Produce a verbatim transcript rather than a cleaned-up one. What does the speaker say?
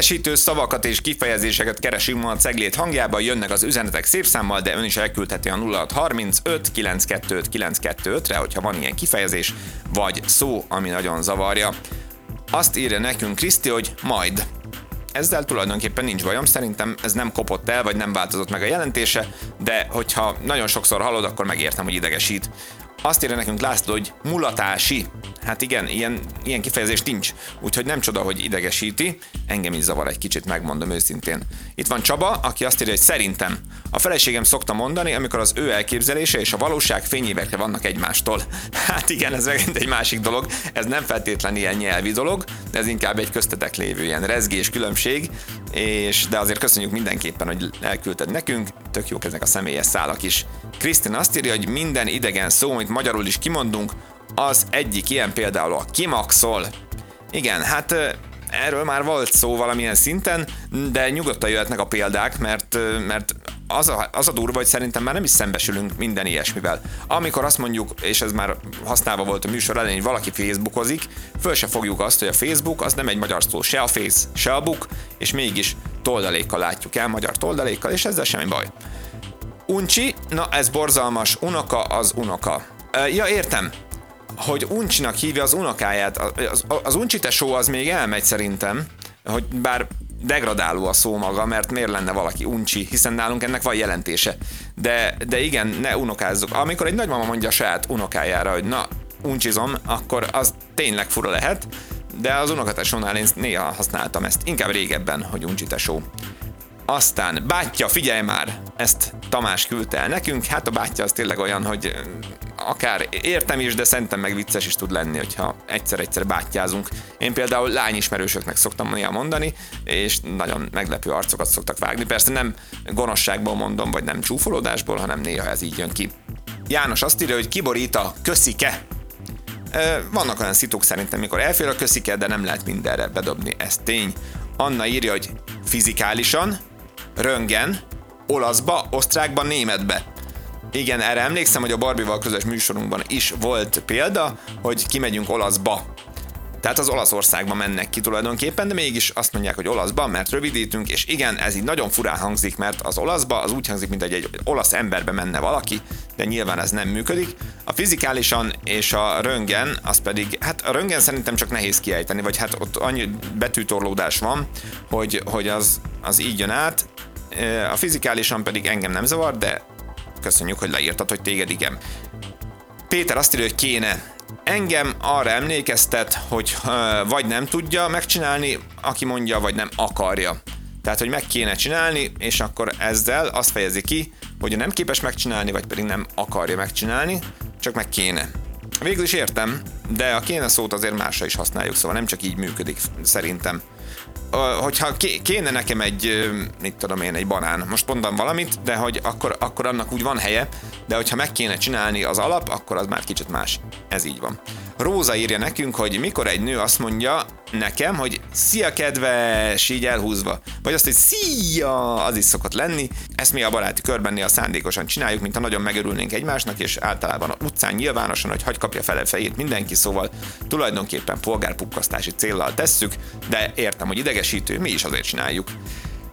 Idegesítő szavakat és kifejezéseket keresünk ma a Ceglét hangjában, jönnek az üzenetek szép számmal, de ön is elküldheti a nulla hat harmincöt kilencszázkettőt kilencszázkettőt-re, hogyha van ilyen kifejezés, vagy szó, ami nagyon zavarja. Azt írja nekünk Kriszti, hogy majd. Ezzel tulajdonképpen nincs bajom, szerintem ez nem kopott el, vagy nem változott meg a jelentése, de hogyha nagyon sokszor hallod, akkor megértem, hogy idegesít. Azt írja nekünk László, hogy mulatási. Hát igen, ilyen, ilyen kifejezés nincs, úgyhogy nem csoda, hogy idegesíti. Engem is zavar egy kicsit, megmondom őszintén. Itt van Csaba, aki azt írja, hogy szerintem. A feleségem szokta mondani, amikor az ő elképzelése és a valóság fényévekre vannak egymástól. Hát igen, ez megint egy másik dolog. Ez nem feltétlenül ilyen nyelvi dolog, de ez inkább egy köztetek lévő ilyen rezgés különbség, és de azért köszönjük mindenképpen, hogy elküldted nekünk. Tök jók ezek a személyes szálak is. Krisztina azt írja, hogy minden idegen szó, amit magyarul is kimondunk, az egyik ilyen például a kimaxol. Igen, hát erről már volt szó valamilyen szinten, de nyugodtan jöhetnek a példák, mert, mert az, a, az a durva, hogy szerintem már nem is szembesülünk minden ilyesmivel. Amikor azt mondjuk, és ez már használva volt a műsor elején, hogy valaki facebookozik, föl se fogjuk azt, hogy a Facebook az nem egy magyar szó, se a face, se a book, és mégis toldalékkal látjuk el, magyar toldalékkal, és ezzel semmi baj. Uncsi, na ez borzalmas, unoka az unoka. Ja, értem, hogy uncsinak hívja az unokáját. Az, az uncsi tesó az még elmegy szerintem, hogy bár degradáló a szó maga, mert miért lenne valaki uncsi, hiszen nálunk ennek van jelentése. De, de igen, ne unokázzuk. Amikor egy nagymama mondja a saját unokájára, hogy na, uncsizom, akkor az tényleg fura lehet, de az unokatesónál én néha használtam ezt, inkább régebben, hogy uncsi tesó. Aztán bátyja, figyelj már, ezt Tamás küldte el nekünk, hát a bátyja az tényleg olyan, hogy akár értem is, de szerintem meg vicces is tud lenni, hogyha egyszer-egyszer bátyjázunk. Én például lányismerősöknek szoktam néha mondani, és nagyon meglepő arcokat szoktak vágni. Persze nem gonoszságból mondom, vagy nem csúfolódásból, hanem néha ez így jön ki. János azt írja, hogy kiborít a köszike. Vannak olyan szituk szerintem, mikor elfér a köszike, de nem lehet mindenre bedobni, ez tény. Anna írja, hogy fizikálisan, röntgen, olaszba, osztrákba, németbe. Igen, erre emlékszem, hogy a Barbival közös műsorunkban is volt példa, hogy kimegyünk olaszba. Tehát az Olaszországba mennek ki tulajdonképpen, de mégis azt mondják, hogy olaszba, mert rövidítünk, és igen, ez így nagyon furán hangzik, mert az olaszba az úgy hangzik, mint egy, egy olasz emberbe menne valaki, de nyilván ez nem működik. A fizikálisan és a röntgen, az pedig, hát a röntgen szerintem csak nehéz kiejteni, vagy hát ott annyi betűtorlódás van, hogy, hogy az, az így jön át. A fizikálisan pedig engem nem zavar, de köszönjük, hogy leírtad, hogy téged igen. Péter azt írja, hogy kéne. Engem arra emlékeztet, hogy uh, vagy nem tudja megcsinálni, aki mondja, vagy nem akarja. Tehát, hogy meg kéne csinálni, és akkor ezzel azt fejezi ki, hogy nem képes megcsinálni, vagy pedig nem akarja megcsinálni, csak meg kéne. Végül is értem, de a kéne szót azért másra is használjuk, szóval nem csak így működik, szerintem. Hogyha kéne nekem egy, mit tudom én, egy banán, most mondom valamit, de hogy akkor, akkor annak úgy van helye, de hogyha meg kéne csinálni az alap, akkor az már kicsit más. Ez így van. Róza írja nekünk, hogy mikor egy nő azt mondja nekem, hogy szia kedves, így elhúzva, vagy azt, hogy szia, az is szokott lenni. Ezt mi a baráti körben néha szándékosan csináljuk, mint ha nagyon megörülnénk egymásnak, és általában a utcán nyilvánosan, hogy hagy kapja fel a fejét mindenki, szóval tulajdonképpen polgárpukkasztási céllal tesszük, de értem, hogy idegesítő, mi is azért csináljuk.